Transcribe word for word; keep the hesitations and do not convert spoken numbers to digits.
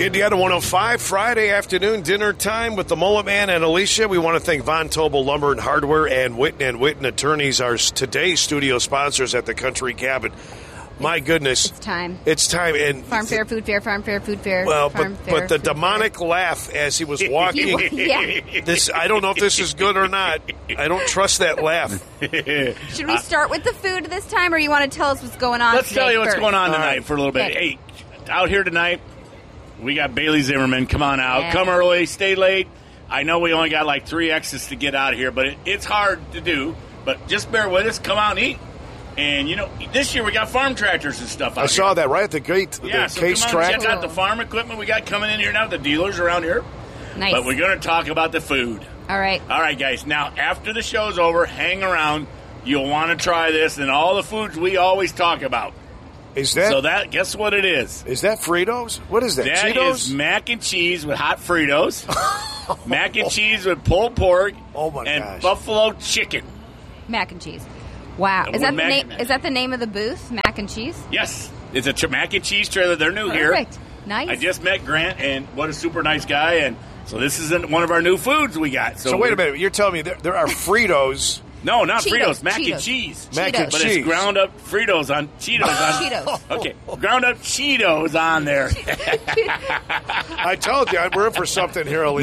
Indiana one oh five, Friday afternoon, dinner time with the Mullet Man and Alicia. We want to thank Von Tobel Lumber and Hardware and Witten and Witten Attorneys, our today's studio sponsors at the Country Cabin. My goodness. It's time. It's time. And farm fair, food fair, farm fair, food fair. Well, farm but, fair, but the food demonic fair. laugh as he was walking. He, yeah. This I don't know if this is good or not. I don't trust that laugh. Should we start with the food this time, or you want to tell us what's going on? Let's tell you what's first? going on tonight right. for a little bit. Okay. Hey, out here tonight, we got Bailey Zimmerman. Come on out. Yeah. Come early, stay late. I know we only got like three exits to get out of here, but it, it's hard to do. But just bear with us. Come out and eat. And, you know, this year we got farm tractors and stuff out I saw here. that right at the gate. Yeah, the so Case come on track. and check out the farm equipment we got coming in here now, the dealers around here. Nice. But we're going to talk about the food. All right. All right, guys. Now, after the show's over, hang around. You'll want to try this and all the foods we always talk about. Is that So that, guess what it is? is that Fritos? What is that? That Cheetos? is mac and cheese with hot Fritos, mac and cheese with pulled pork, Oh, my and gosh. buffalo chicken. Mac and cheese. Wow. And Is we're that the mac- name? Is that the name of the booth? Mac and cheese. Yes, it's a ch- mac and cheese trailer. They're new here. Perfect. Nice. I just met Grant, and what a super nice guy. And so this isn't one of our new foods we got. So, So wait a we're- minute. You're telling me there, there are Fritos, No, not Cheetos, Fritos. Mac Cheetos. and cheese. mac and Cheetos. But cheese. it's ground up Fritos on Cheetos on Cheetos. Okay, ground up Cheetos on there. I told you, we're in for something here, Elise.